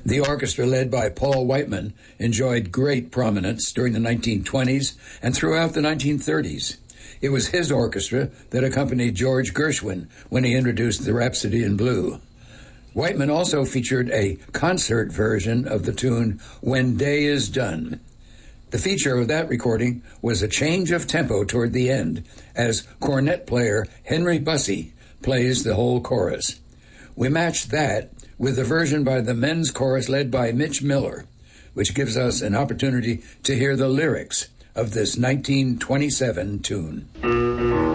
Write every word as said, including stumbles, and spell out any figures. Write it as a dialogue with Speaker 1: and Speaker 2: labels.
Speaker 1: The orchestra led by Paul Whiteman enjoyed great prominence during the nineteen twenties and throughout the nineteen thirties. It was his orchestra that accompanied George Gershwin when he introduced the Rhapsody in Blue. Whiteman also featured a concert version of the tune When Day Is Done. The feature of that recording was a change of tempo toward the end as cornet player Henry Bussey plays the whole chorus. We matched that with the version by the men's chorus led by Mitch Miller, which gives us an opportunity to hear the lyrics of this nineteen twenty-seven tune.